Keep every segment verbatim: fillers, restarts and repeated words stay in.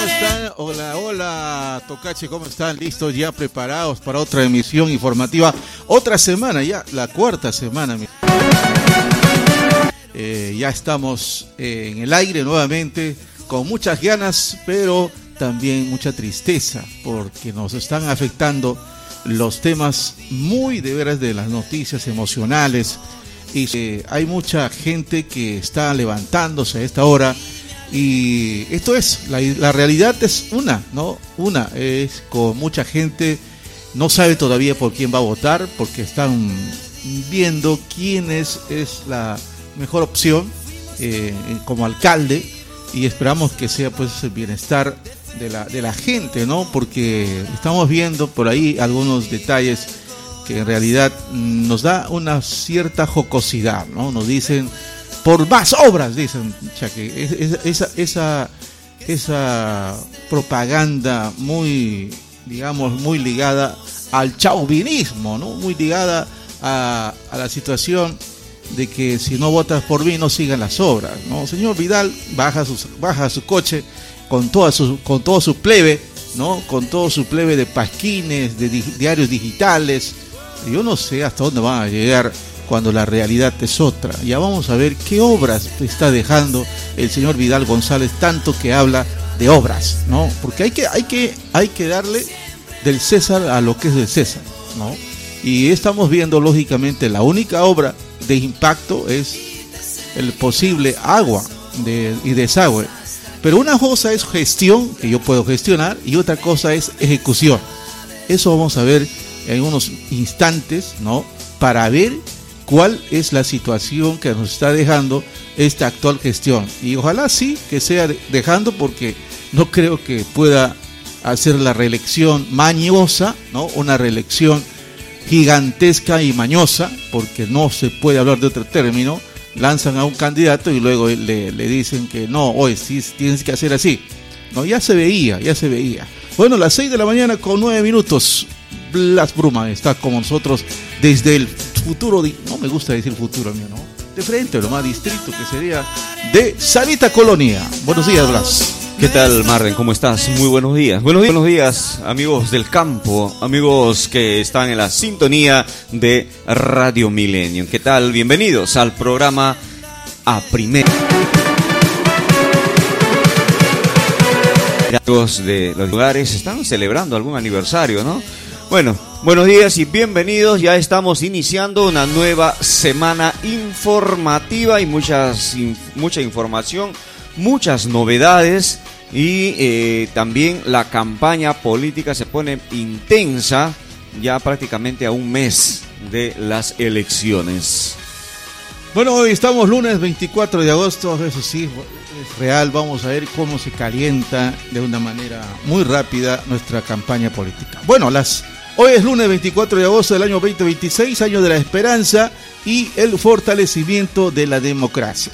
están? Hola, hola, Tocache, ¿cómo están? ¿Listos ya preparados para otra emisión informativa? Otra semana ya, la cuarta semana. Eh, ya estamos eh, en el aire nuevamente, con muchas ganas, pero también mucha tristeza, porque nos están afectando los temas muy de veras de las noticias emocionales, y eh, hay mucha gente que está levantándose a esta hora. Y esto es, la, la realidad es una, ¿no? Una, es con mucha gente, no sabe todavía por quién va a votar, porque están viendo quién es, es la mejor opción eh, como alcalde, y esperamos que sea pues el bienestar de la, de la gente, ¿no? Porque estamos viendo por ahí algunos detalles que en realidad nos da una cierta jocosidad, ¿no? Nos dicen, por más obras, dicen, Chaque, esa, esa, esa propaganda muy, digamos, muy ligada al chauvinismo, ¿no? Muy ligada a, a la situación de que si no votas por mí no sigan las obras, ¿no? Señor Vidal baja su, baja su coche con toda su, con todo su plebe, ¿no? Con todo su plebe de pasquines, de di, diarios digitales. Yo no sé hasta dónde van a llegar cuando la realidad es otra. Ya vamos a ver qué obras está dejando el señor Vidal González, tanto que habla de obras, ¿no? Porque hay que, hay que, hay que darle del César a lo que es del César, ¿no? Y estamos viendo, lógicamente, la única obra de impacto es el posible agua de, y desagüe. Pero una cosa es gestión, que yo puedo gestionar, y otra cosa es ejecución. Eso vamos a ver en unos instantes, ¿no? Para ver cuál es la situación que nos está dejando esta actual gestión. Y ojalá sí que sea dejando, porque no creo que pueda hacer la reelección mañosa, ¿no? Una reelección gigantesca y mañosa, porque no se puede hablar de otro término. Lanzan a un candidato y luego le, le dicen que no, hoy sí tienes que hacer así. No, ya se veía, ya se veía. Bueno, las seis de la mañana con nueve minutos. Blas Bruma está con nosotros desde el futuro, de, no me gusta decir futuro mío, ¿no? De frente, lo más distrito que sería de Sarita Colonia. Buenos días, Blas. ¿Qué tal, Marden? ¿Cómo estás? Muy buenos días. Buenos días, buenos días, amigos del campo, amigos que están en la sintonía de Radio Millennium. ¿Qué tal? Bienvenidos al programa A Primera. Amigos de los lugares están celebrando algún aniversario, ¿no? Bueno, buenos días y bienvenidos. Ya estamos iniciando una nueva semana informativa y muchas, mucha información, muchas novedades, y eh, también la campaña política se pone intensa ya prácticamente a un mes de las elecciones. Bueno, hoy estamos lunes veinticuatro de agosto, eso sí, es real. Vamos a ver cómo se calienta de una manera muy rápida nuestra campaña política. Bueno, las... Hoy es lunes veinticuatro de agosto del año veinte veintiséis, año de la esperanza y el fortalecimiento de la democracia.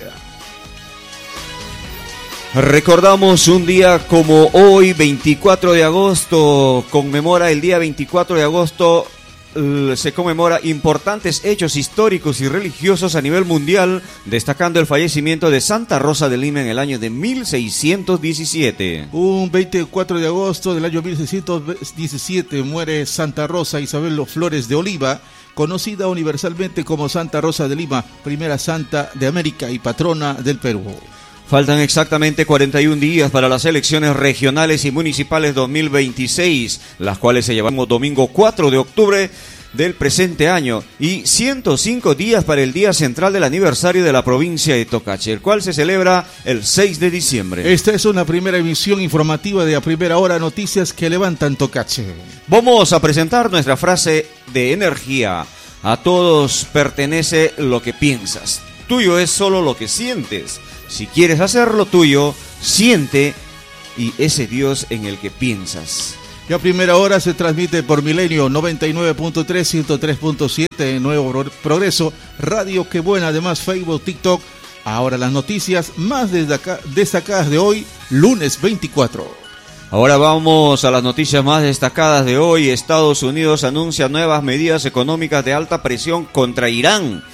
Recordamos un día como hoy, veinticuatro de agosto, conmemora el día veinticuatro de agosto, eh, se conmemora importantes hechos históricos y religiosos a nivel mundial, destacando el fallecimiento de Santa Rosa de Lima en el año de mil seiscientos diecisiete. Un veinticuatro de agosto del año mil seiscientos diecisiete muere Santa Rosa Isabel Flores de Oliva, conocida universalmente como Santa Rosa de Lima, primera santa de América y patrona del Perú. Faltan exactamente cuarenta y un días para las elecciones regionales y municipales dos mil veintiséis, las cuales se llevan domingo cuatro de octubre del presente año, y ciento cinco días para el día central del aniversario de la provincia de Tocache, el cual se celebra el seis de diciembre. Esta es una primera emisión informativa de A Primera Hora, noticias que levantan Tocache. Vamos a presentar nuestra frase de energía. A todos pertenece lo que piensas. Tuyo es solo lo que sientes. Si quieres hacer lo tuyo, siente, y ese Dios en el que piensas. Y A Primera Hora se transmite por Milenio noventa y nueve punto tres, ciento tres punto siete, Nuevo Progreso, Radio Que Buena, además Facebook, TikTok. Ahora las noticias más destacadas de hoy, lunes veinticuatro. Ahora vamos a las noticias más destacadas de hoy. Estados Unidos anuncia nuevas medidas económicas de alta presión contra Irán.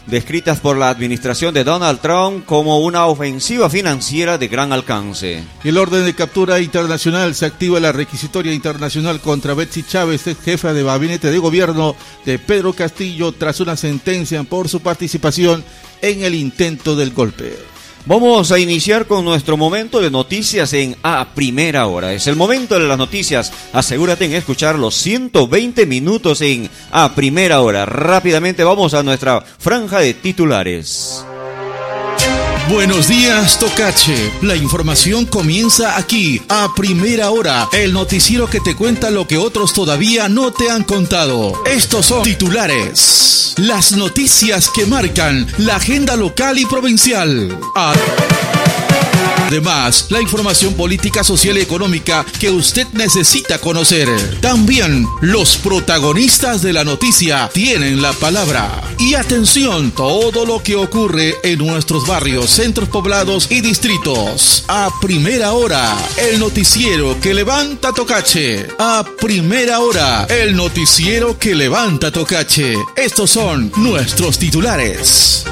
descritas por la administración de Donald Trump como una ofensiva financiera de gran alcance. El orden de captura internacional se activa la requisitoria internacional contra Betsy Chávez, ex jefa de gabinete de gobierno de Pedro Castillo, tras una sentencia por su participación en el intento del golpe. Vamos a iniciar con nuestro momento de noticias en A Primera Hora. Es el momento de las noticias. Asegúrate en escuchar los ciento veinte minutos en A Primera Hora. Rápidamente vamos a nuestra franja de titulares. Buenos días, Tocache. La información comienza aquí, a primera hora. El noticiero que te cuenta lo que otros todavía no te han contado. Estos son titulares. Las noticias que marcan la agenda local y provincial. A... Además, la información política, social y económica que usted necesita conocer. También, los protagonistas de la noticia tienen la palabra. Y atención, todo lo que ocurre en nuestros barrios, centros poblados y distritos. A primera hora, el noticiero que levanta Tocache. A primera hora, el noticiero que levanta Tocache. Estos son nuestros titulares.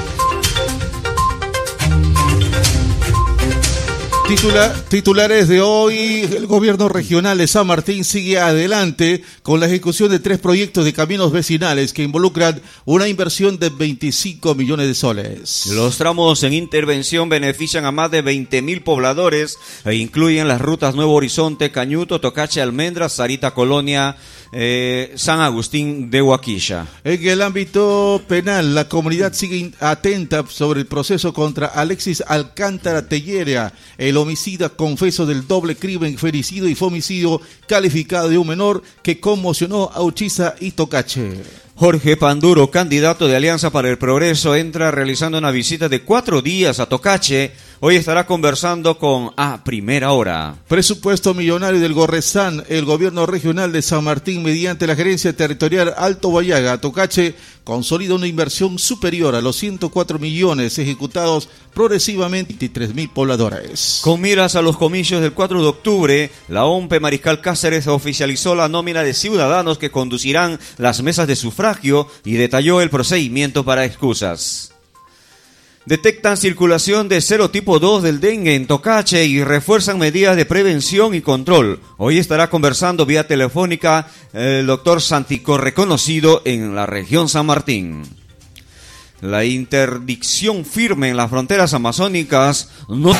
Titula, titulares de hoy. El gobierno regional de San Martín sigue adelante con la ejecución de tres proyectos de caminos vecinales que involucran una inversión de veinticinco millones de soles. Los tramos en intervención benefician a más de veinte mil pobladores e incluyen las rutas Nuevo Horizonte, Cañuto, Tocache, Almendras, Sarita, Colonia, eh, San Agustín de Huaquilla. En el ámbito penal, la comunidad sigue atenta sobre el proceso contra Alexis Alcántara Telleria, el homicida confeso del doble crimen, femicidio y fomicidio calificado de un menor que conmocionó a Uchiza y Tocache. Jorge Panduro, candidato de Alianza para el Progreso, entra realizando una visita de cuatro días a Tocache. Hoy estará conversando con A Primera Hora. Presupuesto millonario del Gorrezán. El gobierno regional de San Martín, mediante la gerencia territorial Alto Huallaga, Tocache, consolida una inversión superior a los ciento cuatro millones ejecutados progresivamente en veintitrés mil pobladores. Con miras a los comicios del cuatro de octubre, la O M P E Mariscal Cáceres oficializó la nómina de ciudadanos que conducirán las mesas de sufragio y detalló el procedimiento para excusas. Detectan circulación de serotipo dos del dengue en Tocache y refuerzan medidas de prevención y control. Hoy estará conversando vía telefónica el doctor Santico, reconocido en la región San Martín. La interdicción firme en las fronteras amazónicas no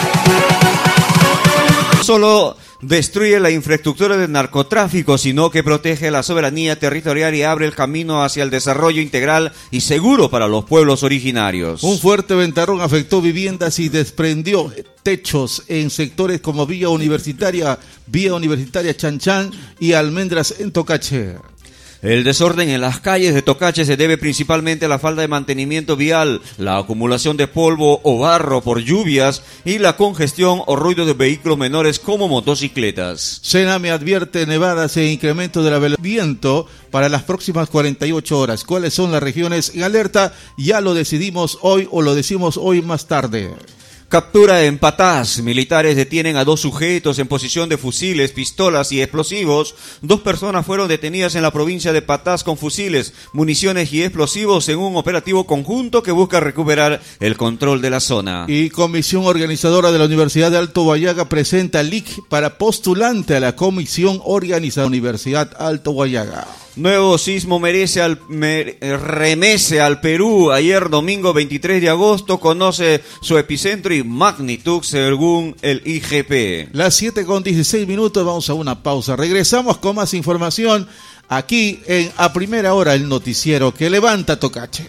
solo destruye la infraestructura del narcotráfico, sino que protege la soberanía territorial y abre el camino hacia el desarrollo integral y seguro para los pueblos originarios. Un fuerte ventarrón afectó viviendas y desprendió techos en sectores como Villa Universitaria, Vía Universitaria Chanchán y Almendras en Tocache. El desorden en las calles de Tocache se debe principalmente a la falta de mantenimiento vial, la acumulación de polvo o barro por lluvias y la congestión o ruido de vehículos menores como motocicletas. Sename advierte nevadas e incremento del viento para las próximas cuarenta y ocho horas. ¿Cuáles son las regiones en alerta? Ya lo decidimos hoy o lo decimos hoy más tarde. Captura en Patás. Militares detienen a dos sujetos en posesión de fusiles, pistolas y explosivos. Dos personas fueron detenidas en la provincia de Patás con fusiles, municiones y explosivos en un operativo conjunto que busca recuperar el control de la zona. Y comisión organizadora de la Universidad de Alto Huallaga presenta L I C para postulante a la comisión organizadora de la Universidad Alto Huallaga. Nuevo sismo merece al, mer, remece al Perú. Ayer domingo veintitrés de agosto conoce su epicentro y magnitud según el I G P. Las siete con dieciséis minutos, vamos a una pausa. Regresamos con más información aquí en A Primera Hora, el noticiero que levanta Tocache.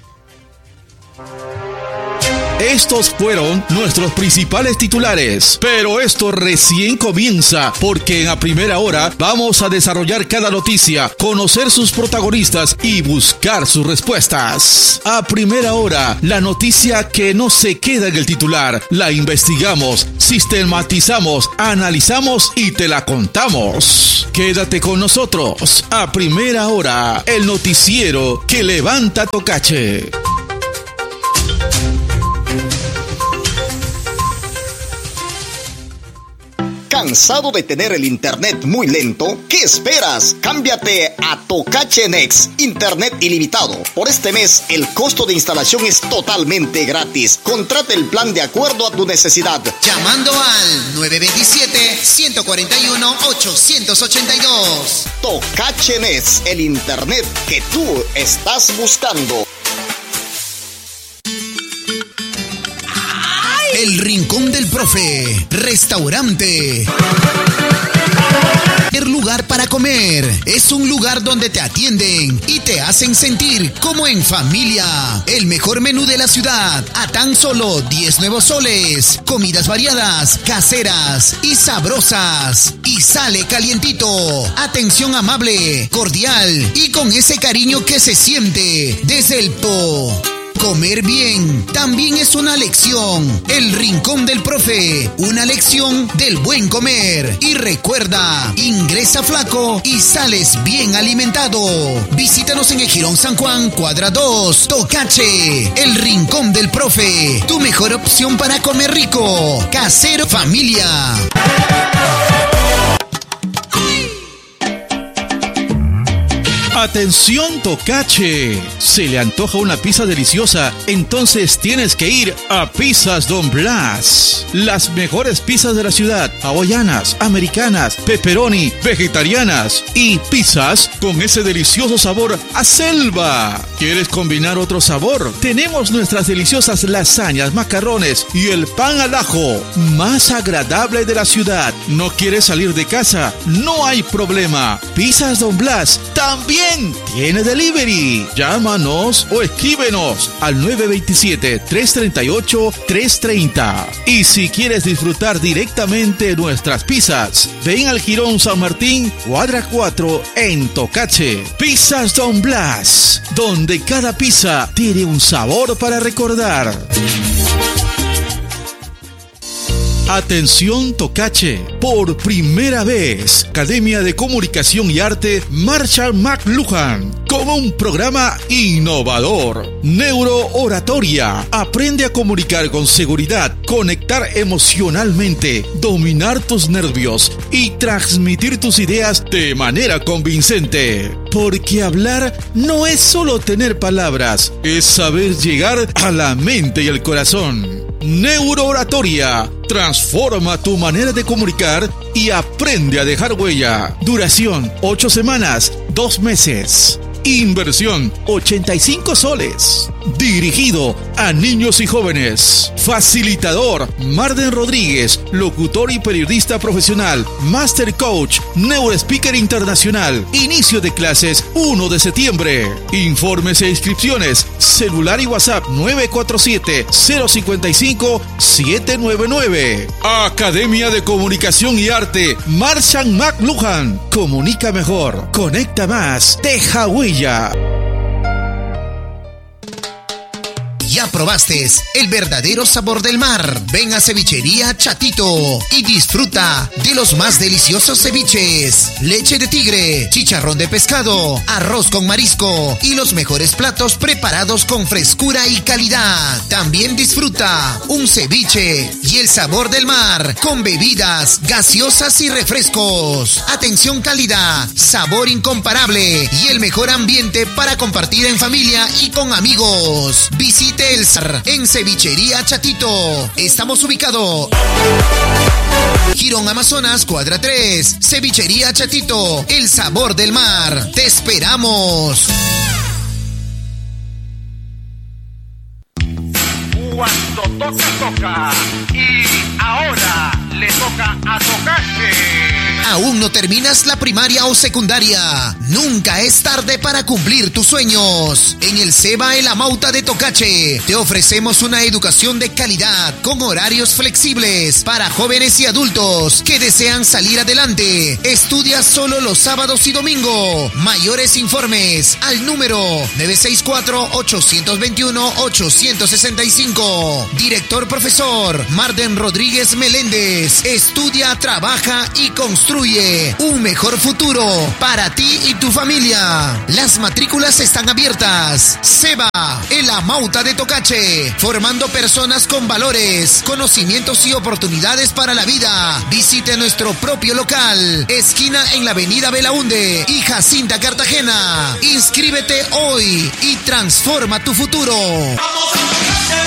Estos fueron nuestros principales titulares, pero esto recién comienza porque en A Primera Hora vamos a desarrollar cada noticia, conocer sus protagonistas y buscar sus respuestas. A Primera Hora, la noticia que no se queda en el titular, la investigamos, sistematizamos, analizamos y te la contamos. Quédate con nosotros. A Primera Hora, el noticiero que levanta Tocache. ¿Cansado de tener el internet muy lento? ¿Qué esperas? Cámbiate a Tocache Next, internet ilimitado. Por este mes, el costo de instalación es totalmente gratis. Contrate el plan de acuerdo a tu necesidad. Llamando al nueve dos siete, uno cuatro uno, ocho ocho dos. Tocache Next, el internet que tú estás buscando. El Rincón del Profe, restaurante. El lugar para comer es un lugar donde te atienden y te hacen sentir como en familia. El mejor menú de la ciudad a tan solo diez nuevos soles. Comidas variadas, caseras y sabrosas. Y sale calientito. Atención amable, cordial y con ese cariño que se siente desde el po. Comer bien también es una lección. El Rincón del Profe, una lección del buen comer. Y recuerda, ingresa flaco y sales bien alimentado. Visítanos en el Jirón San Juan, cuadra dos, Tocache. El Rincón del Profe, tu mejor opción para comer rico. Casero familia. Atención Tocache, se le antoja una pizza deliciosa, entonces tienes que ir a Pizzas Don Blas. Las mejores pizzas de la ciudad, hawaianas, americanas, pepperoni, vegetarianas y pizzas con ese delicioso sabor a selva. ¿Quieres combinar otro sabor? Tenemos nuestras deliciosas lasañas, macarrones y el pan al ajo, más agradable de la ciudad. ¿No quieres salir de casa? No hay problema. Pizzas Don Blas también tiene delivery. Llámanos o escríbenos al nueve dos siete, tres tres ocho, tres tres cero. Y si quieres disfrutar directamente nuestras pizzas, ven al Jirón San Martín, cuadra cuatro en Tocache. Pizzas Don Blas, donde cada pizza tiene un sabor para recordar. Atención Tocache, por primera vez, Academia de Comunicación y Arte Marshall McLuhan, con un programa innovador. Neurooratoria, aprende a comunicar con seguridad, conectar emocionalmente, dominar tus nervios y transmitir tus ideas de manera convincente. Porque hablar no es solo tener palabras, es saber llegar a la mente y el corazón. Neurooratoria, transforma tu manera de comunicar y aprende a dejar huella. Duración, ocho semanas, dos meses. Inversión, ochenta y cinco soles. Dirigido a niños y jóvenes. Facilitador, Marden Rodríguez, locutor y periodista profesional. Master Coach, Neurospeaker Internacional. Inicio de clases, uno de septiembre. Informes e inscripciones, celular y WhatsApp nueve cuatro siete, cero cinco cinco, siete nueve nueve. Academia de Comunicación y Arte Marshall McLuhan. Comunica mejor, conecta más, deja huella. Ya probaste el verdadero sabor del mar. Ven a Cevichería Chatito y disfruta de los más deliciosos ceviches. Leche de tigre, chicharrón de pescado, arroz con marisco y los mejores platos preparados con frescura y calidad. También disfruta un ceviche y el sabor del mar con bebidas gaseosas y refrescos. Atención cálida, sabor incomparable y el mejor ambiente para compartir en familia y con amigos. Visite el Zar en Cevichería Chatito. Estamos ubicados Jirón Amazonas, cuadra tres. Cevichería Chatito, el sabor del mar. Te esperamos. Cuando toca, toca. Y ahora le toca a Tocache. ¿Aún no terminas la primaria o secundaria? Nunca es tarde para cumplir tus sueños. En el Ceba El Amauta de Tocache te ofrecemos una educación de calidad con horarios flexibles para jóvenes y adultos que desean salir adelante. Estudia solo los sábados y domingo. Mayores informes al número nueve seis cuatro, ocho dos uno, ocho seis cinco. Director profesor Marden Rodríguez Meléndez. Estudia, trabaja y construye construye un mejor futuro para ti y tu familia. Las matrículas están abiertas. SEBA, el Amauta de Tocache, formando personas con valores, conocimientos y oportunidades para la vida. Visite nuestro propio local, esquina en la avenida Belaunde y Jacinta, Cartagena. Inscríbete hoy y transforma tu futuro. ¡Vamos a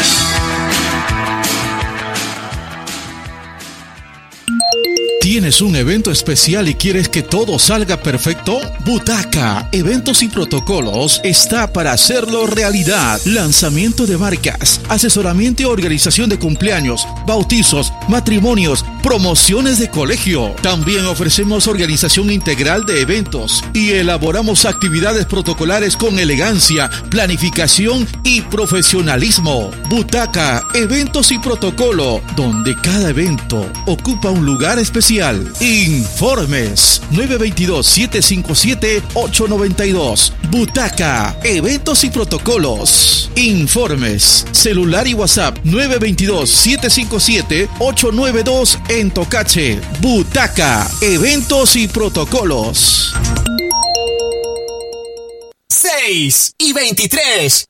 ¿Tienes un evento especial y quieres que todo salga perfecto? Butaca Eventos y Protocolos está para hacerlo realidad. Lanzamiento de marcas, asesoramiento y organización de cumpleaños, bautizos, matrimonios, promociones de colegio. También ofrecemos organización integral de eventos y elaboramos actividades protocolares con elegancia, planificación y profesionalismo. Butaca Eventos y Protocolo, donde cada evento ocupa un lugar especial. Informes nueve dos dos, siete cinco siete, ocho nueve dos. Butaca Eventos y Protocolos. Informes celular y WhatsApp nueve dos dos, siete cinco siete, ocho nueve dos en Tocache. Butaca Eventos y Protocolos. seis y veintitrés.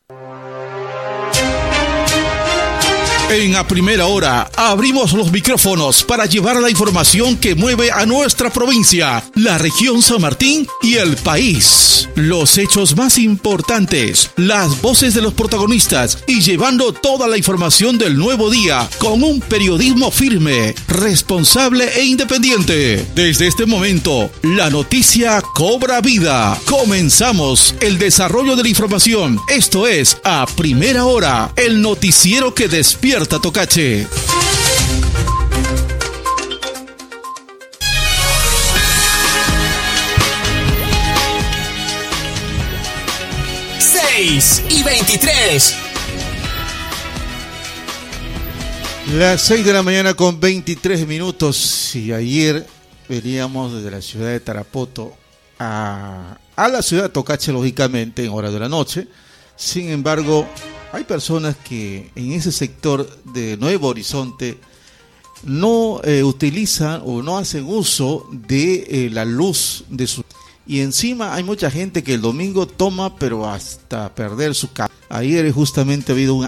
En A Primera Hora abrimos los micrófonos para llevar la información que mueve a nuestra provincia, la región San Martín y el país. Los hechos más importantes, las voces de los protagonistas y llevando toda la información del nuevo día con un periodismo firme, responsable e independiente. Desde este momento, la noticia cobra vida. Comenzamos el desarrollo de la información. Esto es A Primera Hora, el noticiero que despierta Tocache. seis y veintitrés. Las seis de la mañana con veintitrés minutos. Y ayer veníamos desde la ciudad de Tarapoto a, a la ciudad de Tocache, lógicamente, en horas de la noche. Sin embargo, hay personas que en ese sector de Nuevo Horizonte no eh, utilizan o no hacen uso de eh, la luz de su... Y encima hay mucha gente que el domingo toma, pero hasta perder su casa. Ayer justamente ha habido una...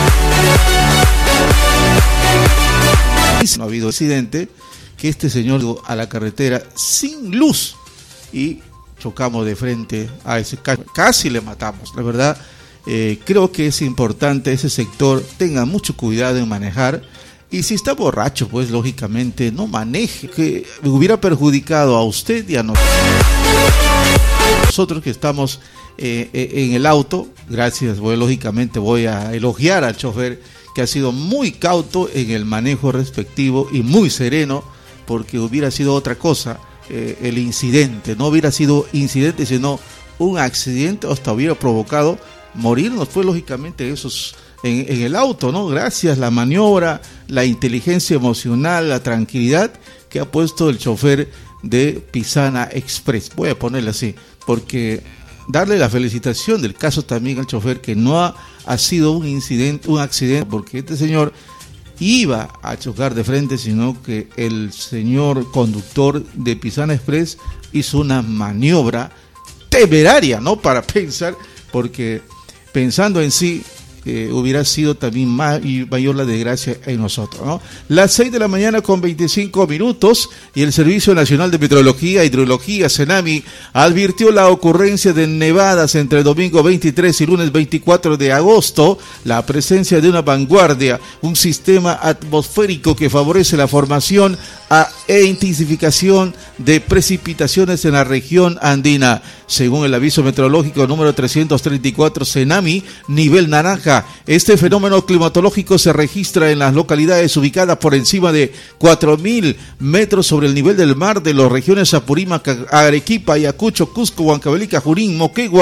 No ha habido accidente, que este señor llegó a la carretera sin luz y chocamos de frente a ese... Casi le matamos, la verdad. Eh, creo que es importante ese sector tenga mucho cuidado en manejar, y si está borracho, pues lógicamente no maneje, que hubiera perjudicado a usted y a nosotros, nosotros que estamos eh, en el auto. Gracias, voy, lógicamente voy a elogiar al chofer, que ha sido muy cauto en el manejo respectivo y muy sereno, porque hubiera sido otra cosa eh, el incidente, no hubiera sido incidente sino un accidente, hasta hubiera provocado morirnos, fue lógicamente esos en, en el auto, ¿no? Gracias la maniobra, la inteligencia emocional, la tranquilidad que ha puesto el chofer de Pisana Express. Voy a ponerle así, porque darle la felicitación del caso también al chofer, que no ha, ha sido un incidente, un accidente, porque este señor iba a chocar de frente, sino que el señor conductor de Pisana Express hizo una maniobra temeraria, ¿no? Para pensar, porque pensando en sí, eh, hubiera sido también más y mayor la desgracia en nosotros, ¿no? Las seis de la mañana con veinticinco minutos, y el Servicio Nacional de Meteorología e Hidrología, CENAMI, advirtió la ocurrencia de nevadas entre el domingo veintitrés y lunes veinticuatro de agosto, la presencia de una vanguardia, un sistema atmosférico que favorece la formación e intensificación de precipitaciones en la región andina. Según el aviso meteorológico número trescientos treinta y cuatro CENAMI, nivel naranja, este fenómeno climatológico se registra en las localidades ubicadas por encima de cuatro mil metros sobre el nivel del mar de las regiones Apurímac, Arequipa, Ayacucho, Cusco, Huancavelica, Junín, Moquegua,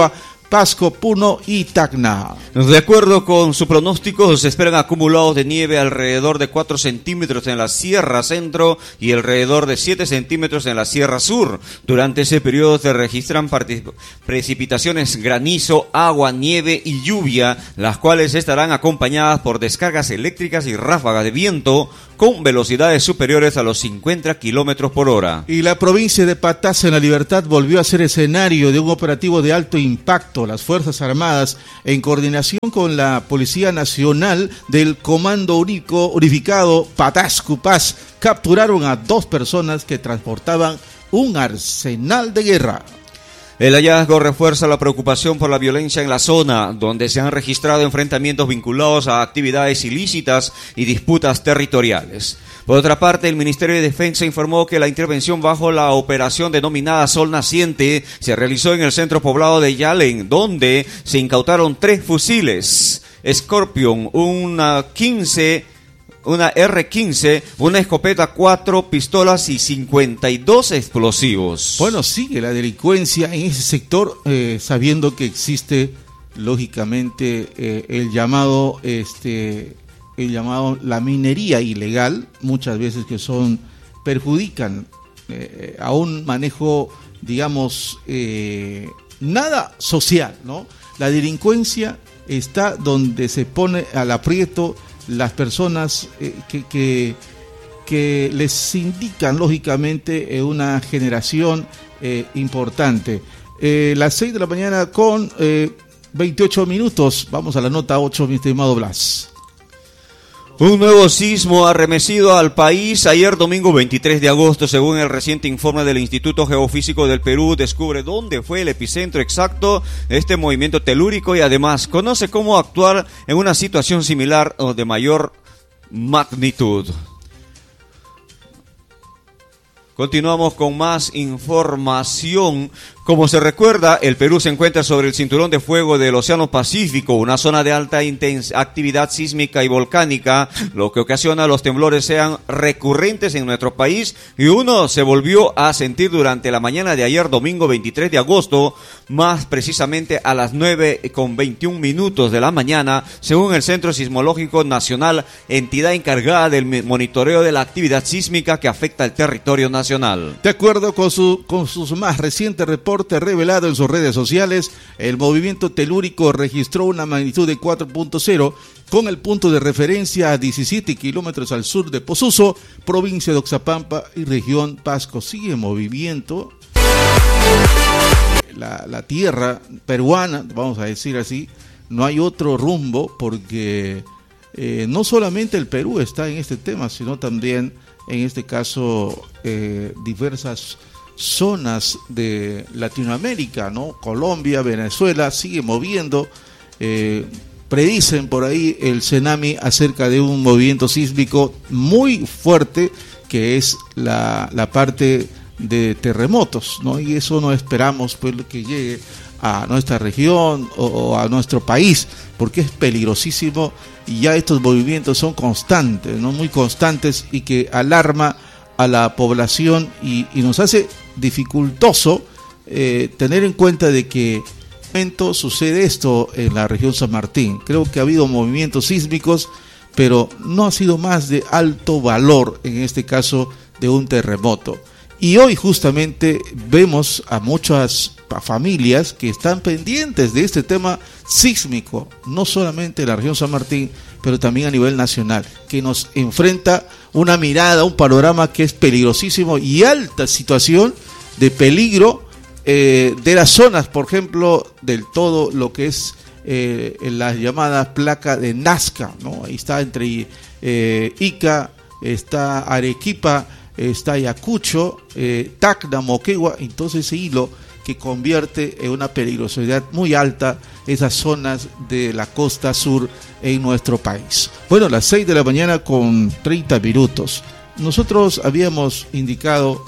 Pasco, Puno y Tacna. De acuerdo con su pronóstico, se esperan acumulados de nieve alrededor de cuatro centímetros en la Sierra Centro y alrededor de siete centímetros en la Sierra Sur. Durante ese periodo se registran partic- precipitaciones, granizo, agua, nieve y lluvia, las cuales estarán acompañadas por descargas eléctricas y ráfagas de viento con velocidades superiores a los cincuenta kilómetros por hora. Y la provincia de Patas en la Libertad volvió a ser escenario de un operativo de alto impacto. Las Fuerzas Armadas, en coordinación con la Policía Nacional del Comando Único Unificado Patas-Cupás, capturaron a dos personas que transportaban un arsenal de guerra. El hallazgo refuerza la preocupación por la violencia en la zona, donde se han registrado enfrentamientos vinculados a actividades ilícitas y disputas territoriales. Por otra parte, el Ministerio de Defensa informó que la intervención bajo la operación denominada Sol Naciente se realizó en el centro poblado de Yalen, donde se incautaron tres fusiles Scorpion, una quince... una erre quince, una escopeta, cuatro pistolas y cincuenta y dos explosivos. Bueno, sigue la delincuencia en ese sector, eh, sabiendo que existe, lógicamente, eh, el llamado, este, el llamado, la minería ilegal, muchas veces que son, perjudican eh, a un manejo, digamos, eh, nada social, ¿no? La delincuencia está donde se pone al aprieto las personas eh, que, que, que les indican lógicamente eh, una generación eh, importante. Eh, las seis de la mañana con eh, veintiocho minutos, vamos a la nota ocho, mi estimado Blas. Un nuevo sismo ha arremetido al país ayer domingo veintitrés de agosto. Según el reciente informe del Instituto Geofísico del Perú, descubre dónde fue el epicentro exacto de este movimiento telúrico y además conoce cómo actuar en una situación similar o de mayor magnitud. Continuamos con más información. Como se recuerda, el Perú se encuentra sobre el cinturón de fuego del Océano Pacífico, una zona de alta intens- actividad sísmica y volcánica, lo que ocasiona los temblores sean recurrentes en nuestro país, y uno se volvió a sentir durante la mañana de ayer, domingo veintitrés de agosto, más precisamente a las nueve con veintiún minutos de la mañana, según el Centro Sismológico Nacional, entidad encargada del monitoreo de la actividad sísmica que afecta al territorio nacional. De acuerdo con, su, con sus más recientes reportes, revelado en sus redes sociales, el movimiento telúrico registró una magnitud de cuatro punto cero con el punto de referencia a diecisiete kilómetros al sur de Posuzo, provincia de Oxapampa y región Pasco. Sigue en movimiento la, la tierra peruana, vamos a decir así, no hay otro rumbo porque eh, no solamente el Perú está en este tema, sino también en este caso eh, diversas zonas de Latinoamérica, ¿no? Colombia, Venezuela, sigue moviendo, eh, predicen por ahí el Cenami acerca de un movimiento sísmico muy fuerte que es la, la parte de terremotos, ¿no? Y eso no esperamos pues que llegue a nuestra región o, o a nuestro país, porque es peligrosísimo y ya estos movimientos son constantes, ¿no? Muy constantes y que alarma a la población y, y nos hace dificultoso eh, tener en cuenta de que momento sucede esto en la región San Martín. Creo que ha habido movimientos sísmicos, pero no ha sido más de alto valor, en este caso de un terremoto. Y hoy justamente vemos a muchas familias que están pendientes de este tema sísmico, no solamente en la región San Martín, pero también a nivel nacional, que nos enfrenta una mirada, un panorama que es peligrosísimo y alta situación de peligro eh, de las zonas, por ejemplo, del todo lo que es eh, la llamada placa de Nazca, ¿no? Ahí está entre eh, Ica, está Arequipa, está Ayacucho, eh, Tacna, Moquegua, entonces ese hilo que convierte en una peligrosidad muy alta esas zonas de la costa sur en nuestro país. Bueno, las seis de la mañana con treinta minutos. Nosotros habíamos indicado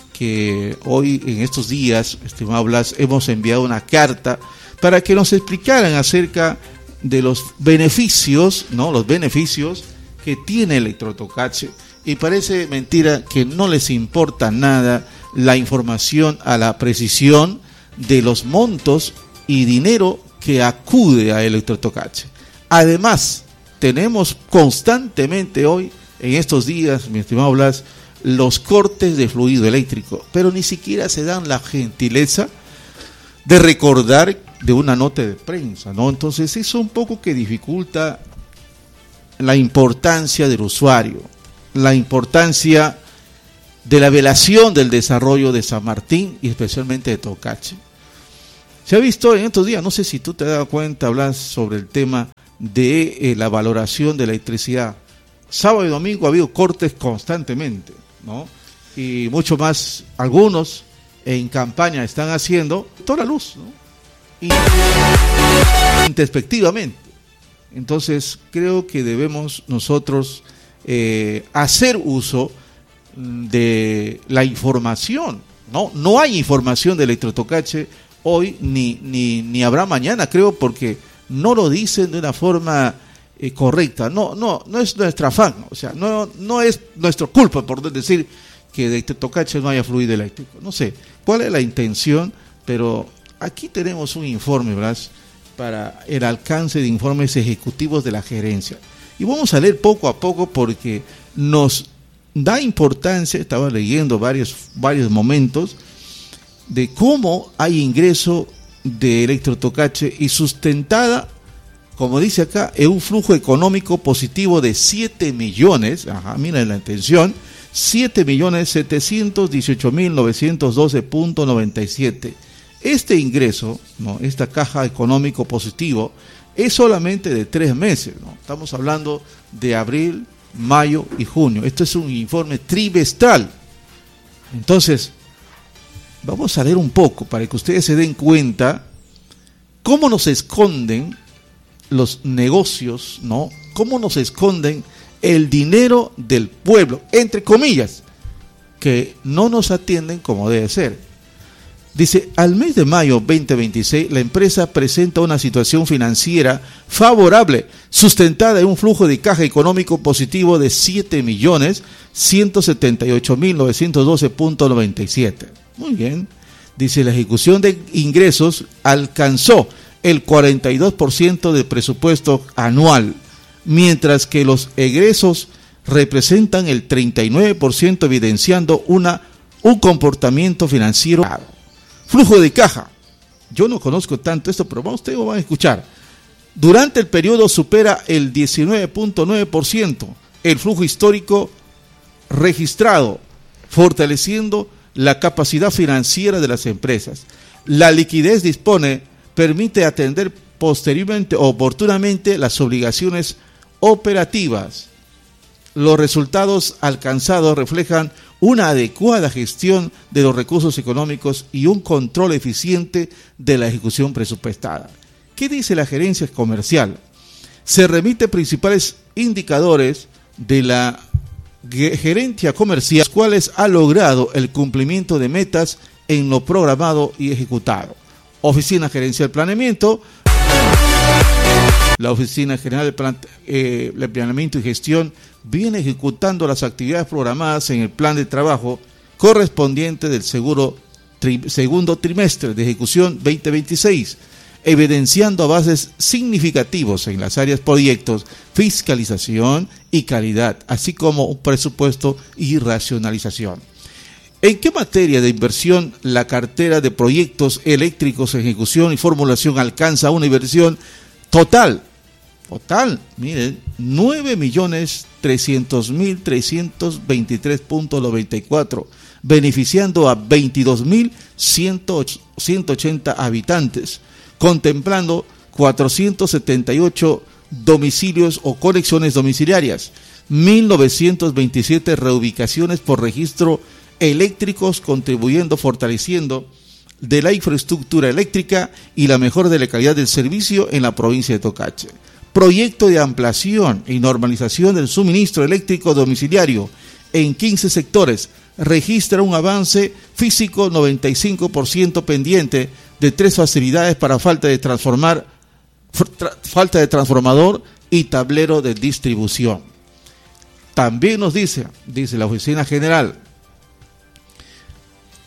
que hoy, en estos días, estimado Blas, hemos enviado una carta para que nos explicaran acerca de los beneficios, ¿no? Los beneficios que tiene Electrotocache. Y parece mentira que no les importa nada la información a la precisión de los montos y dinero que acude a Electrotocache. Además, tenemos constantemente hoy, en estos días, mi estimado Blas, los cortes de fluido eléctrico, pero ni siquiera se dan la gentileza de recordar de una nota de prensa, ¿no? Entonces eso un poco que dificulta la importancia del usuario, la importancia de la velación del desarrollo de San Martín y especialmente de Tocache. Se ha visto en estos días, no sé si tú te has dado cuenta, hablas sobre el tema de eh, la valoración de la electricidad. Sábado y domingo ha habido cortes constantemente, ¿no? Y mucho más, algunos en campaña están haciendo toda la luz, ¿no? Y introspectivamente. Entonces creo que debemos nosotros eh, hacer uso de la información, ¿no? No hay información de Electrotocache hoy ni, ni, ni habrá mañana, creo, porque no lo dicen de una forma eh, correcta. No, no, no es nuestra afán, o sea, no, no es nuestra culpa por decir que de Electrotocache no haya fluido eléctrico. No sé cuál es la intención, pero aquí tenemos un informe, ¿verdad?, para el alcance de informes ejecutivos de la gerencia. Y vamos a leer poco a poco porque nos da importancia, estaba leyendo varios, varios momentos, de cómo hay ingreso de Electrotocache y sustentada, como dice acá, en un flujo económico positivo de siete millones, ajá, miren la intención, siete millones setecientos dieciocho mil novecientos doce punto noventa y siete. Este ingreso, ¿no?, esta caja económico positivo, es solamente de tres meses, ¿no? Estamos hablando de abril, mayo y junio. Esto es un informe trimestral. Entonces, vamos a leer un poco para que ustedes se den cuenta cómo nos esconden los negocios, ¿no? Cómo nos esconden el dinero del pueblo, entre comillas, que no nos atienden como debe ser. Dice, al mes de mayo veinte veintiséis, la empresa presenta una situación financiera favorable, sustentada en un flujo de caja económico positivo de siete millones ciento setenta y ocho mil novecientos doce punto noventa y siete. Muy bien. Dice, la ejecución de ingresos alcanzó el cuarenta y dos por ciento del presupuesto anual, mientras que los egresos representan el treinta y nueve por ciento, evidenciando una, un comportamiento financiero. Flujo de caja. Yo no conozco tanto esto, pero vamos, ustedes van a escuchar. Durante el periodo supera el diecinueve punto nueve por ciento el flujo histórico registrado, fortaleciendo la capacidad financiera de las empresas. La liquidez dispone, permite atender posteriormente o oportunamente las obligaciones operativas. Los resultados alcanzados reflejan una adecuada gestión de los recursos económicos y un control eficiente de la ejecución presupuestada. ¿Qué dice la gerencia comercial? Se remite principales indicadores de la gerencia comercial, los cuales ha logrado el cumplimiento de metas en lo programado y ejecutado. Oficina Gerencial Planeamiento. La Oficina General de, Plan, eh, de Planeamiento y Gestión viene ejecutando las actividades programadas en el plan de trabajo correspondiente del seguro tri, segundo trimestre de ejecución veinte veintiséis, evidenciando avances significativos en las áreas proyectos, fiscalización y calidad, así como un presupuesto y racionalización. ¿En qué materia de inversión la cartera de proyectos eléctricos en ejecución y formulación alcanza una inversión total? Total, miren, nueve millones trescientos mil trescientos veintitrés punto noventa y cuatro, beneficiando a veintidós mil ciento ochenta habitantes, contemplando cuatrocientos setenta y ocho domicilios o conexiones domiciliarias, mil novecientos veintisiete reubicaciones por registro eléctricos, contribuyendo, fortaleciendo de la infraestructura eléctrica y la mejora de la calidad del servicio en la provincia de Tocache. Proyecto de ampliación y normalización del suministro eléctrico domiciliario en quince sectores. Registra un avance físico noventa y cinco por ciento pendiente de tres facilidades para falta de transformar, tra, falta de transformador y tablero de distribución. También nos dice, dice la Oficina General,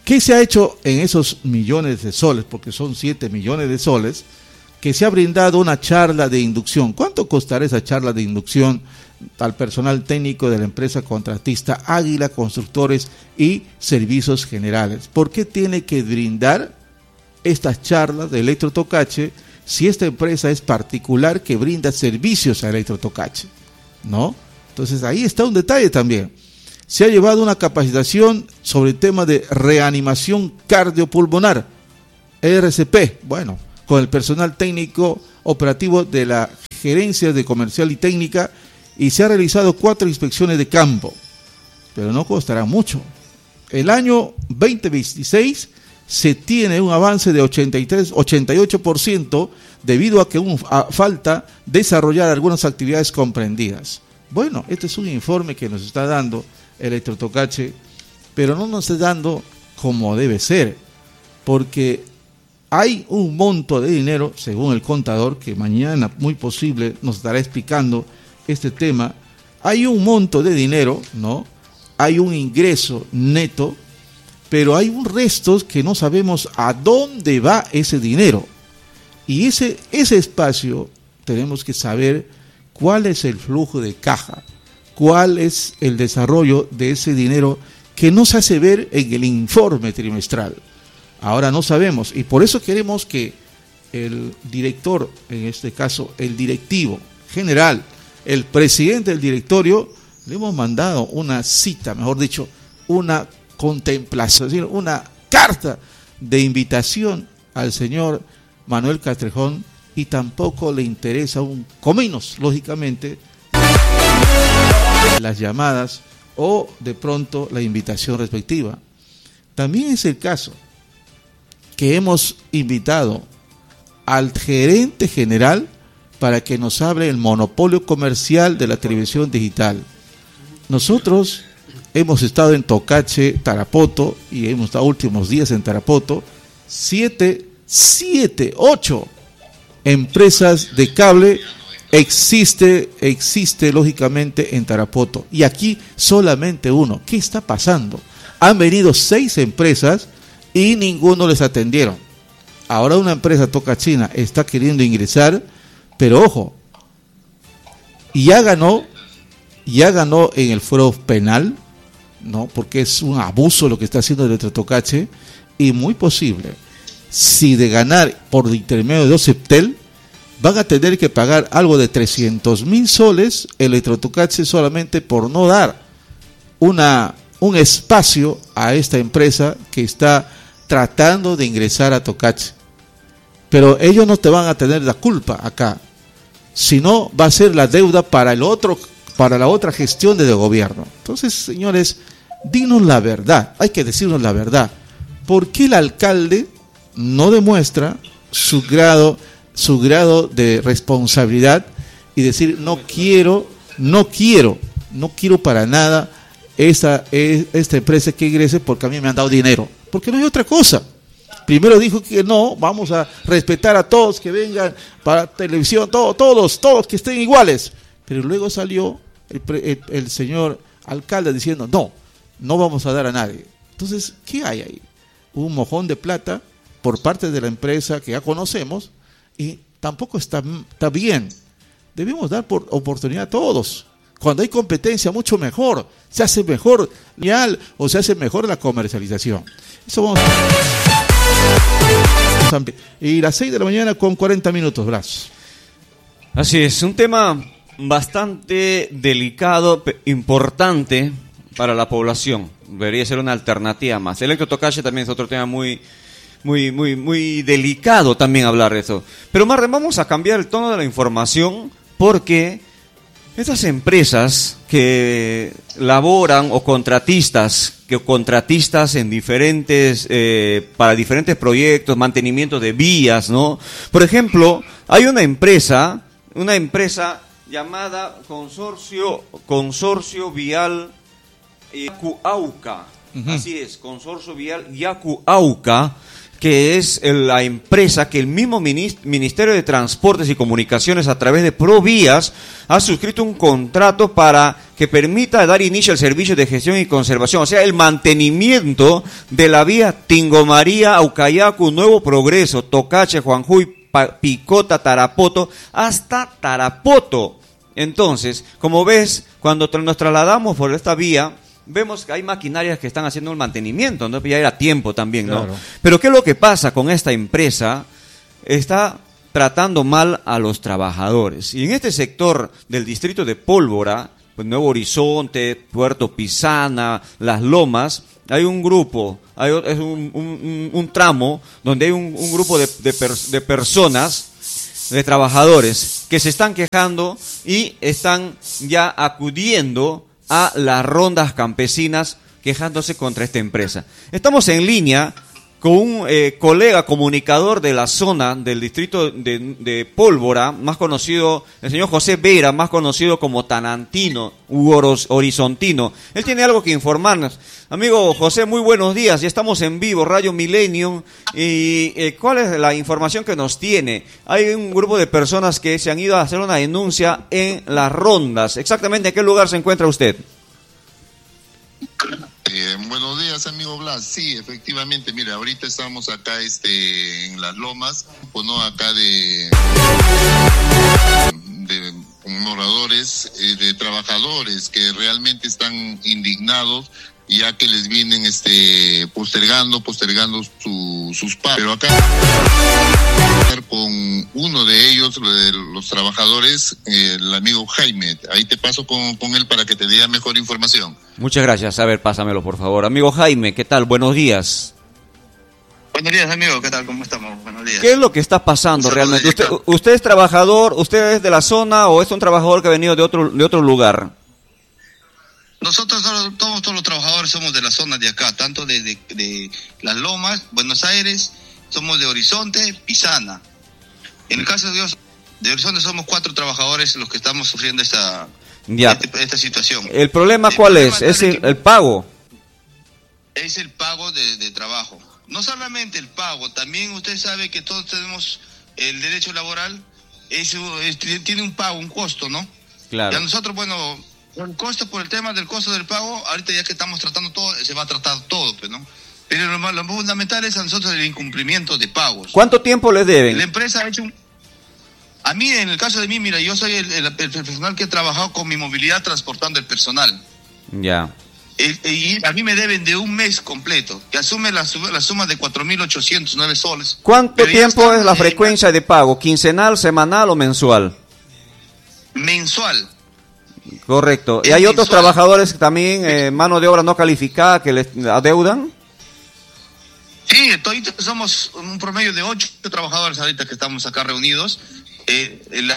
¿Qué se ha hecho en esos millones de soles? Porque son siete millones de soles, que se ha brindado una charla de inducción. ¿Cuánto costará esa charla de inducción al personal técnico de la empresa contratista Águila Constructores y Servicios Generales? ¿Por qué tiene que brindar estas charlas de Electrotocache si esta empresa es particular que brinda servicios a Electrotocache? ¿No? Entonces ahí está un detalle también. Se ha llevado una capacitación sobre el tema de reanimación cardiopulmonar, R C P, bueno, con el personal técnico operativo de la Gerencia de Comercial y Técnica, y se ha realizado cuatro inspecciones de campo, pero no costará mucho. El año veinte veintiséis se tiene un avance de ochenta y tres, ochenta y ocho por ciento debido a que un, a falta desarrollar algunas actividades comprendidas. Bueno, este es un informe que nos está dando Electrotocache, pero no nos está dando como debe ser, porque hay un monto de dinero, según el contador, que mañana muy posible nos estará explicando este tema. Hay un monto de dinero, ¿no? Hay un ingreso neto, pero hay un resto que no sabemos a dónde va ese dinero. Y ese, ese espacio tenemos que saber cuál es el flujo de caja, cuál es el desarrollo de ese dinero que no se hace ver en el informe trimestral. Ahora no sabemos, y por eso queremos que el director, en este caso el directivo general, el presidente del directorio, le hemos mandado una cita, mejor dicho, una contemplación, es decir, una carta de invitación al señor Manuel Castrejón, y tampoco le interesa un cominos, lógicamente, las llamadas o de pronto la invitación respectiva. También es el caso que hemos invitado al gerente general para que nos hable el monopolio comercial de la televisión digital. Nosotros hemos estado en Tocache, Tarapoto, y hemos estado últimos días en Tarapoto, siete, siete, ocho empresas de cable existe, existe lógicamente en Tarapoto, y aquí solamente uno. ¿Qué está pasando? Han venido seis empresas y ninguno les atendieron. Ahora una empresa tocachina está queriendo ingresar, pero ojo, ya ganó, ya ganó en el fuero penal, ¿no? Porque es un abuso lo que está haciendo el Electrotocache, y muy posible, si de ganar por intermedio de Ociptel, van a tener que pagar algo de trescientos mil soles el Electrotocache solamente por no dar una, un espacio a esta empresa que está tratando de ingresar a Tocache. Pero ellos no te van a tener la culpa acá, sino va a ser la deuda para el otro, para la otra gestión de gobierno. Entonces, señores, dinos la verdad, hay que decirnos la verdad. ¿Por qué el alcalde no demuestra su grado, su grado de responsabilidad y decir no quiero, no quiero, no quiero para nada esta, esta empresa que ingrese porque a mí me han dado dinero? Porque no hay otra cosa. Primero dijo que no, vamos a respetar a todos que vengan para televisión, todo, todos, todos que estén iguales. Pero luego salió el, el, el señor alcalde diciendo no, no vamos a dar a nadie. Entonces, ¿qué hay ahí? Un mojón de plata por parte de la empresa que ya conocemos, y tampoco está, está bien. Debemos dar por oportunidad a todos. Cuando hay competencia, mucho mejor. Se hace mejor o se hace mejor la comercialización. Eso vamos a... Y las seis de la mañana con cuarenta minutos, Blas. Así es, un tema bastante delicado, importante para la población. Debería ser una alternativa más. El Electrotocache también es otro tema muy, muy, muy, muy delicado también hablar de eso. Pero Marden, vamos a cambiar el tono de la información, porque estas empresas que laboran o contratistas, que contratistas en diferentes, eh, para diferentes proyectos, mantenimiento de vías, ¿no? Por ejemplo, hay una empresa, una empresa llamada Consorcio, Consorcio Vial Yacuauca, uh-huh. Así es, Consorcio Vial Yacuauca, que es la empresa que el mismo Ministerio de Transportes y Comunicaciones, a través de Provías, ha suscrito un contrato para que permita dar inicio al servicio de gestión y conservación, o sea, el mantenimiento de la vía Tingo María, Aucayacu, Nuevo Progreso, Tocache, Juanjuy, Pa- Picota, Tarapoto, hasta Tarapoto. Entonces, como ves, cuando tra- nos trasladamos por esta vía, vemos que hay maquinarias que están haciendo el mantenimiento, ¿no? Ya era tiempo también, ¿no? Claro. Pero ¿qué es lo que pasa con esta empresa? Está tratando mal a los trabajadores. Y en este sector del distrito de Pólvora, pues Nuevo Horizonte, Puerto Pisana, Las Lomas, hay un grupo, hay o- es un, un- un tramo donde hay un, un grupo de, de, per- de personas, de trabajadores, que se están quejando y están ya acudiendo a las rondas campesinas quejándose contra esta empresa. Estamos en línea con un eh, colega comunicador de la zona del distrito de, de Pólvora, más conocido, el señor José Vera, más conocido como Tanantino u Oros- Horizontino. Él tiene algo que informarnos. Amigo José, muy buenos días. Ya estamos en vivo, Radio Millennium. ¿Y eh, cuál es la información que nos tiene? Hay un grupo de personas que se han ido a hacer una denuncia en las rondas. ¿Exactamente en qué lugar se encuentra usted? Eh, buenos días, amigo Blas. Sí, efectivamente, mira, ahorita estamos acá este, en Las Lomas, pues no, acá de, de moradores, eh, de trabajadores que realmente están indignados, ya que les vienen este, postergando, postergando su, sus pagos. Pero acá con uno de ellos, de los trabajadores, eh, el amigo Jaime. Ahí te paso con, con él para que te dé mejor información. Muchas gracias. A ver, pásamelo, por favor. Amigo Jaime, ¿qué tal? Buenos días. Buenos días, amigo. ¿Qué tal? ¿Cómo estamos? Buenos días. ¿Qué es lo que está pasando Un saludo realmente? de ¿Usted, acá. ¿Usted es trabajador? ¿Usted es de la zona o es un trabajador que ha venido de otro, de otro lugar? Nosotros todos, todos, todos los trabajadores somos de la zona de acá, tanto de, de, de Las Lomas, Buenos Aires, somos de Horizonte, Pisana. En el caso de Dios, de Horizonte somos cuatro trabajadores los que estamos sufriendo esta, Ya. este- esta situación. ¿El problema El cuál problema es? ¿Es está en el, que- el pago? Es el pago de, de trabajo. No solamente el pago, también usted sabe que todos tenemos el derecho laboral, es, es- tiene un pago, un costo, ¿no? Claro. Ya nosotros, bueno, el costo por el tema del costo del pago, ahorita ya que estamos tratando todo, se va a tratar todo, pues, ¿no? Pero lo, más- lo fundamental es a nosotros el incumplimiento de pagos. ¿Cuánto tiempo les La deben? empresa ha hecho un... A mí, en el caso de mí, mira, yo soy el, el- el profesional que he trabajado con mi movilidad transportando el personal. Ya. El- y a mí me deben de un mes completo, que asume la, su- la suma de cuatro mil ochocientos nueve soles. ¿Cuánto Pero ya tiempo estamos es la en- frecuencia de pago? ¿Quincenal, semanal o mensual? Mensual. Correcto. ¿Y Es hay otros mensual. trabajadores también, eh, mano de obra no calificada, que les adeudan? Sí, toditos somos un promedio de ocho trabajadores ahorita que estamos acá reunidos. Eh, el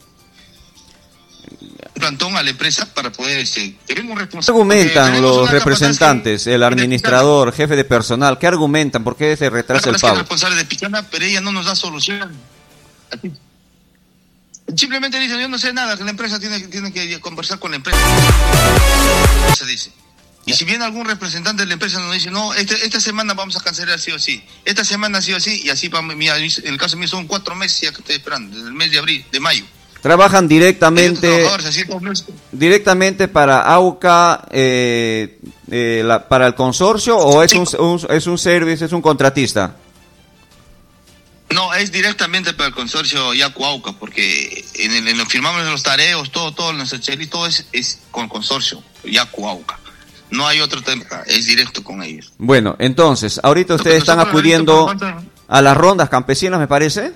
plantón a la empresa para poder... Este, tenemos un ¿Qué responsable. argumentan Tenemos los una representantes, capataz que- el administrador, jefe de personal? ¿Qué argumentan? ¿Por qué se La retrasa el capataz que es pago? responsable de Picana, pero ella no nos da solución. Así. Simplemente dice, yo no sé nada, que la empresa tiene, tiene que conversar con la empresa. Se dice. Y si viene algún representante de la empresa nos dice, no, este, esta semana vamos a cancelar sí o sí, esta semana sí o sí, y así, vamos, mira, en el caso mío son cuatro meses ya que estoy esperando, desde el mes de abril, de mayo. ¿Trabajan Estos directamente trabajadores, así, dos meses. directamente para AUCA, eh, eh, la- para el consorcio, o es un, un- es un service, es un contratista? No, es directamente para el consorcio Yacuauca, porque en el, en lo firmamos los tareos, todo, todo, nuestro cheli, todo es, es con el consorcio Yacuauca. No hay otro tema, es directo con ellos. Bueno, entonces, ahorita ustedes Nosotros están ahorita, acudiendo por cuanto- a las rondas campesinas, me parece.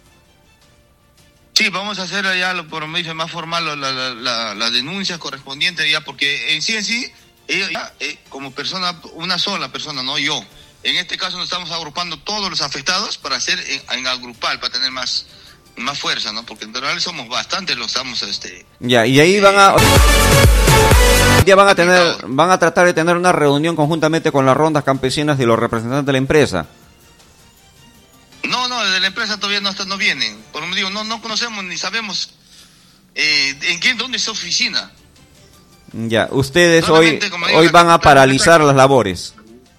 Sí, vamos a hacer ya lo- por medio más formal la, la, la, la denuncia correspondiente ya, porque en sí en sí, ella ya, eh, como persona, una sola persona, no yo. En este caso nos estamos agrupando todos los afectados para hacer en, en agrupar, para tener más, más fuerza, ¿no? Porque en total somos bastantes los estamos, este... Ya, y ahí van a ya van a tener van a tratar de tener una reunión conjuntamente con las rondas campesinas y los representantes de la empresa. No, no, de la empresa todavía no, está- no vienen. Por lo digo, no, no conocemos ni sabemos eh, en qué, dónde está oficina. Ya, ustedes hoy Solamente, como digo, hoy la- van a la- paralizar las labores.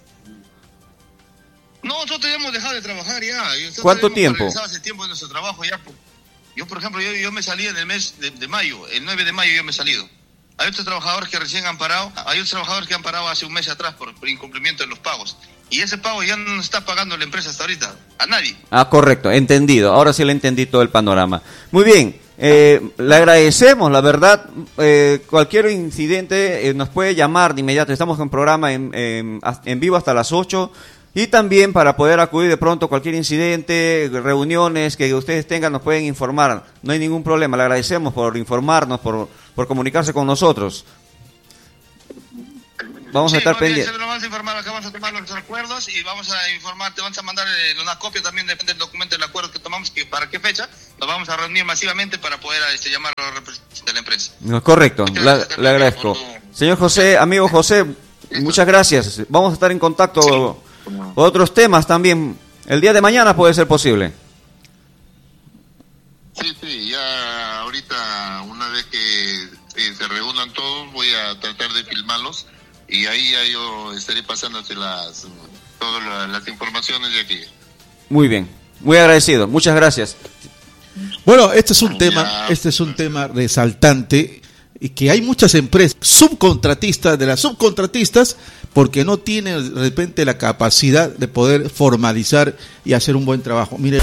No, nosotros ya hemos dejado de trabajar ya. Nosotros ¿Cuánto hemos tiempo? paralizado hace tiempo de nuestro trabajo ya. Yo, por ejemplo, yo, yo me salí en el mes de, de mayo, el nueve de mayo yo me he salido. Hay otros trabajadores que recién han parado, hay otros trabajadores que han parado hace un mes atrás por, por incumplimiento de los pagos. Y ese pago ya no nos está pagando la empresa hasta ahorita, a nadie. Ah, correcto, entendido. Ahora sí le entendí todo el panorama. Muy bien, eh, le agradecemos, la verdad. Eh, cualquier incidente eh, nos puede llamar de inmediato. Estamos en programa en, en, en vivo hasta las ocho. Y también para poder acudir de pronto a cualquier incidente, reuniones que ustedes tengan, nos pueden informar. No hay ningún problema. Le agradecemos por informarnos, por, por comunicarse con nosotros. Vamos sí, a estar pendientes. Nos vamos a informar, acá vamos a tomar los acuerdos y vamos a informar, te vamos a mandar eh, una copia también del documento del acuerdo que tomamos, que para qué fecha nos vamos a reunir masivamente para poder este, llamar a los representantes de la empresa. No, correcto, la, le agradezco. Por... Señor José, amigo José, muchas gracias. Vamos a estar en contacto sí. con otros temas también. El día de mañana puede ser posible. Sí, sí, ya ahorita una vez que eh, se reúnan todos voy a tratar de filmarlos. Y ahí ya yo estaré pasándote las todas las, las informaciones de aquí. Muy bien, muy agradecido, muchas gracias. Bueno, este es un tema, este es un tema resaltante y que hay muchas empresas subcontratistas de las subcontratistas porque no tienen de repente la capacidad de poder formalizar y hacer un buen trabajo. Mire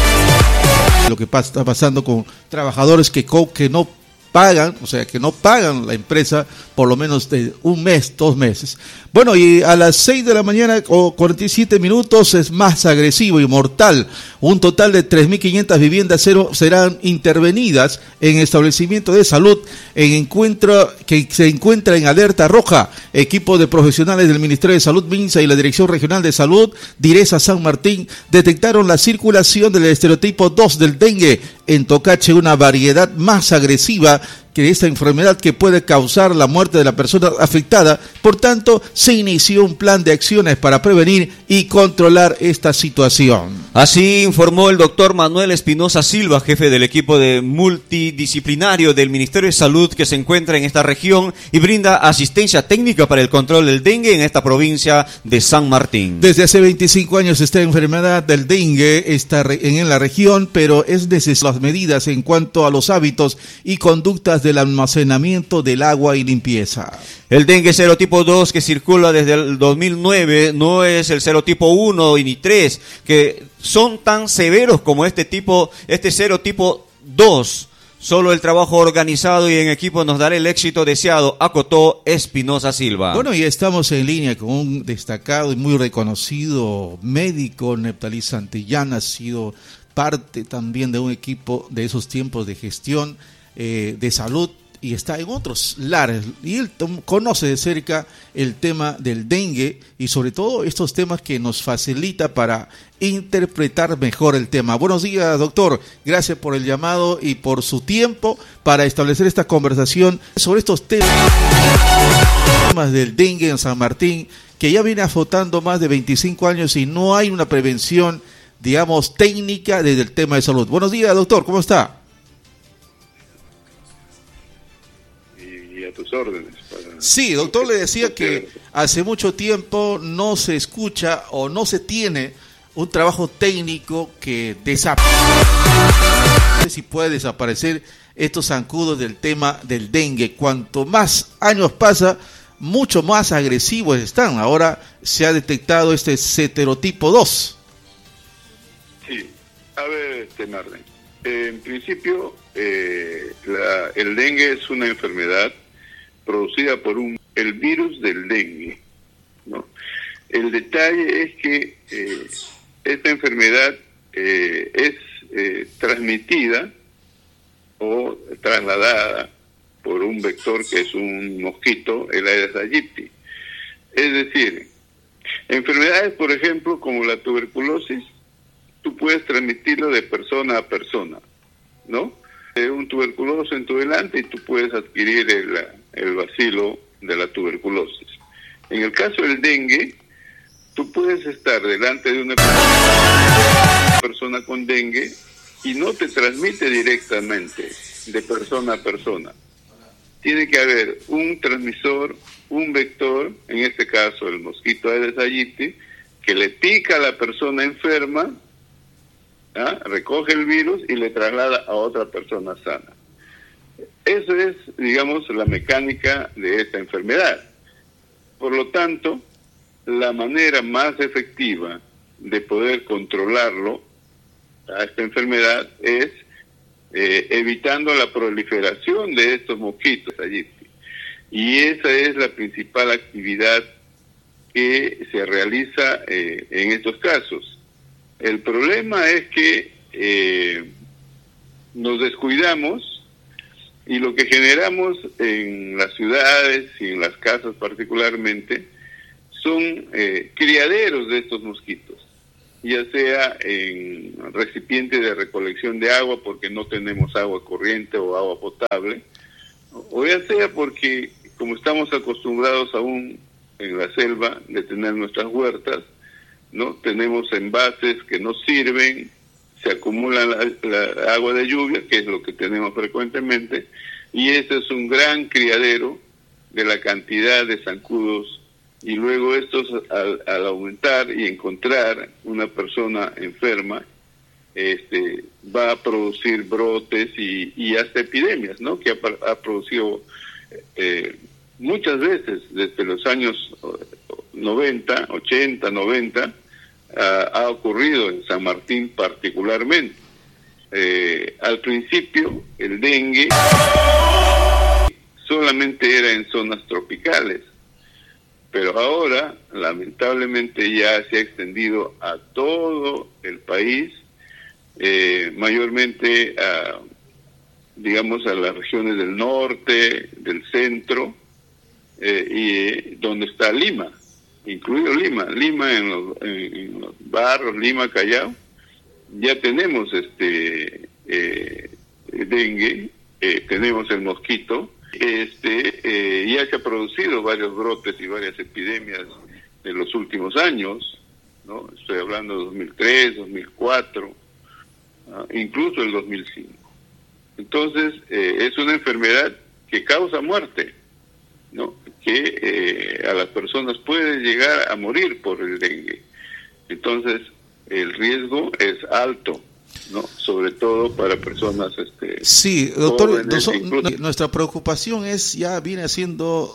lo que pasa, está pasando con trabajadores que que no pagan, o sea, que no pagan la empresa por lo menos de un mes, dos meses. Bueno, y a las seis de la mañana o cuarenta y siete minutos es más agresivo y mortal. Un total de tres mil quinientas viviendas cero serán intervenidas en establecimientos de salud en encuentro que se encuentra en alerta roja. Equipo de profesionales del Ministerio de Salud, MINSA y la Dirección Regional de Salud, Direza San Martín, detectaron la circulación del estereotipo dos del dengue en Tocache, una variedad más agresiva que esta enfermedad que puede causar la muerte de la persona afectada. Por tanto, se inició un plan de acciones para prevenir y controlar esta situación. Así informó el doctor Manuel Espinosa Silva, jefe del equipo de multidisciplinario del Ministerio de Salud que se encuentra en esta región y brinda asistencia técnica para el control del dengue en esta provincia de San Martín. Desde hace veinticinco años esta enfermedad del dengue está en la región, pero es necesario las medidas en cuanto a los hábitos y conductas del almacenamiento del agua y limpieza. El dengue serotipo dos que circula desde el dos mil nueve no es el serotipo uno y ni tres, que son tan severos como este tipo, este serotipo dos. Solo el trabajo organizado y en equipo nos dará el éxito deseado, acotó Espinosa Silva. Bueno, y estamos en línea con un destacado y muy reconocido médico, Neptalí Santillán, ha sido parte también de un equipo de esos tiempos de gestión eh, de salud y está en otros lares y él tom- conoce de cerca el tema del dengue y sobre todo estos temas que nos facilita para interpretar mejor el tema. Buenos días, doctor, gracias por el llamado y por su tiempo para establecer esta conversación sobre estos temas del dengue en San Martín, que ya viene azotando más de veinticinco años y no hay una prevención, digamos, técnica desde el tema de salud. Buenos días, doctor, ¿cómo está? Y a tus órdenes. Para... Sí, doctor, le decía que hace mucho tiempo no se escucha o no se tiene un trabajo técnico que desaparece. No sé si puede desaparecer estos zancudos del tema del dengue. Cuanto más años pasa, mucho más agresivos están. Ahora se ha detectado este serotipo dos. Sí, a ver, este Marden. Eh, en principio, eh, la, el dengue es una enfermedad producida por un el virus del dengue, ¿no? El detalle es que eh, esta enfermedad eh, es eh, transmitida o trasladada por un vector que es un mosquito, el Aedes aegypti. Es decir, enfermedades, por ejemplo, como la tuberculosis, tú puedes transmitirlo de persona a persona, ¿no? Eh, un tuberculoso en tu delante y tú puedes adquirir el, el bacilo de la tuberculosis. En el caso del dengue, tú puedes estar delante de una persona con dengue y no te transmite directamente de persona a persona. Tiene que haber un transmisor, un vector, en este caso el mosquito Aedes aegypti, que le pica a la persona enferma, ¿ah? Recoge el virus y le traslada a otra persona sana. Eso es, digamos, la mecánica de esta enfermedad. Por lo tanto, la manera más efectiva de poder controlarlo a esta enfermedad es eh, evitando la proliferación de estos mosquitos allí. Y esa es la principal actividad que se realiza eh, en estos casos. El problema es que eh, nos descuidamos y lo que generamos en las ciudades y en las casas particularmente son eh, criaderos de estos mosquitos, ya sea en recipientes de recolección de agua porque no tenemos agua corriente o agua potable, o ya sea porque como estamos acostumbrados aún en la selva de tener nuestras huertas, ¿no? Tenemos envases que no sirven, se acumula la, la agua de lluvia, que es lo que tenemos frecuentemente, y ese es un gran criadero de la cantidad de zancudos, y luego estos al, al aumentar y encontrar una persona enferma, este va a producir brotes y, y hasta epidemias, ¿no? Que ha, ha producido eh, muchas veces desde los años noventa, ochenta, noventa, uh, ha ocurrido en San Martín particularmente. Eh, al principio el dengue solamente era en zonas tropicales, pero ahora lamentablemente ya se ha extendido a todo el país, eh, mayormente a, digamos, a las regiones del norte, del centro, eh, y eh, donde está Lima, incluido Lima, Lima en los, en, en los barrios, Lima, Callao, ya tenemos este eh, dengue, eh, tenemos el mosquito, este eh, ya se ha producido varios brotes y varias epidemias en los últimos años, ¿no? Estoy hablando de dos mil tres, dos mil cuatro, ¿no? Incluso el dos mil cinco. Entonces, eh, es una enfermedad que causa muerte, ¿no? Que eh, a las personas puede llegar a morir por el dengue. Entonces, el riesgo es alto, ¿no? Sobre todo para personas este sí, doctor, jóvenes, doctor incluso... nuestra preocupación es, ya viene siendo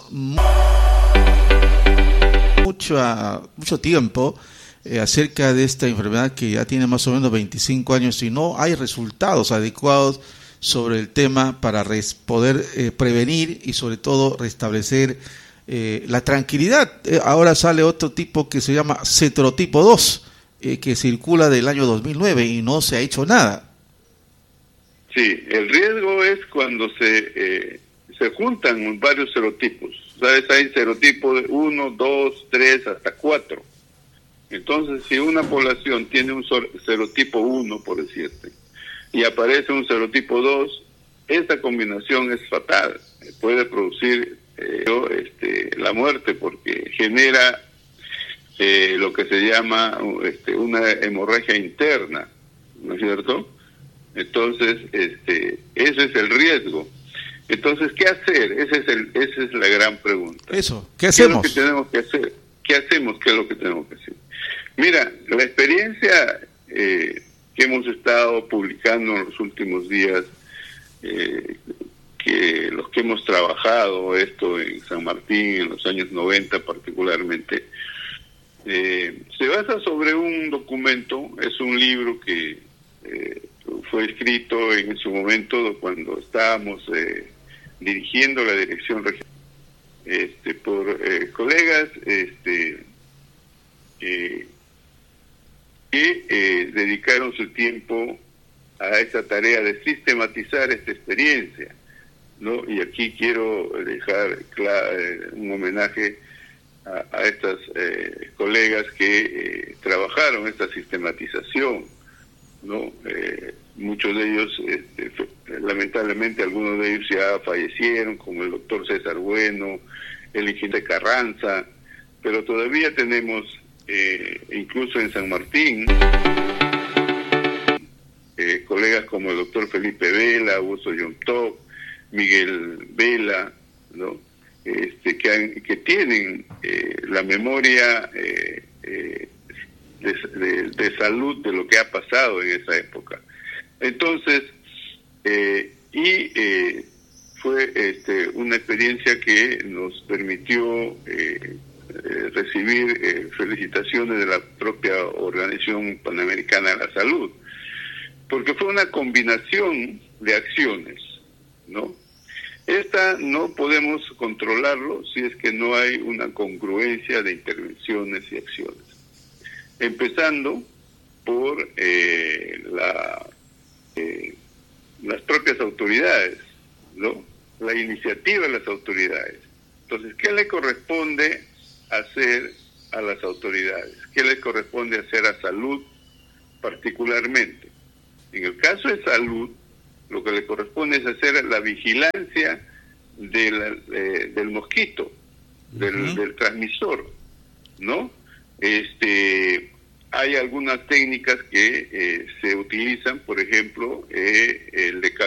mucho, mucho tiempo eh, acerca de esta enfermedad que ya tiene más o menos veinticinco años y no hay resultados adecuados sobre el tema para res, poder eh, prevenir y sobre todo restablecer eh, la tranquilidad. Eh, ahora sale otro tipo que se llama cetrotipo dos, eh, que circula del año dos mil nueve y no se ha hecho nada. Sí, el riesgo es cuando se eh, se juntan varios serotipos. ¿Sabes? Hay serotipos de uno, dos, tres, hasta cuatro. Entonces, si una población tiene un serotipo uno, por decirte, y aparece un serotipo dos, esta combinación es fatal. Puede producir eh, este, la muerte porque genera eh, lo que se llama este, una hemorragia interna, ¿no es cierto? Entonces, este, ese es el riesgo. Entonces, ¿qué hacer? Ese es el, esa es la gran pregunta. Eso, ¿qué hacemos? ¿Qué es lo que tenemos que hacer? ¿Qué hacemos? ¿Qué es lo que tenemos que hacer? Mira, la experiencia eh, que hemos estado publicando en los últimos días, eh, que los que hemos trabajado esto en San Martín en los años noventa particularmente, eh, se basa sobre un documento, es un libro que eh, fue escrito en su momento cuando estábamos eh, dirigiendo la dirección regional, este, por eh, colegas este, eh, que eh, dedicaron su tiempo a esa tarea de sistematizar esta experiencia, ¿no? Y aquí quiero dejar eh, un homenaje a, a estas eh, colegas que eh, trabajaron esta sistematización, ¿no? Eh, muchos de ellos, este, lamentablemente algunos de ellos ya fallecieron, como el doctor César Bueno, el ingeniero Carranza, pero todavía tenemos, eh, incluso en San Martín, eh, colegas como el doctor Felipe Vela, Augusto Yontop, Miguel Vela, ¿no? Este, que, han, que tienen eh, la memoria eh, eh, de, de, de salud de lo que ha pasado en esa época. Entonces, eh, y eh, fue este, una experiencia que nos permitió eh, eh, recibir eh, felicitaciones de la propia Organización Panamericana de la Salud, porque fue una combinación de acciones, ¿no? Esta no podemos controlarlo si es que no hay una congruencia de intervenciones y acciones. Empezando por eh, la, eh, las propias autoridades, ¿no? La iniciativa de las autoridades. Entonces, ¿qué le corresponde hacer a las autoridades? ¿Qué le corresponde hacer a salud particularmente? En el caso de salud, lo que le corresponde es hacer la vigilancia de la, eh, del mosquito, del, uh-huh. del transmisor, ¿no? Este, hay algunas técnicas que eh, se utilizan, por ejemplo, eh, el de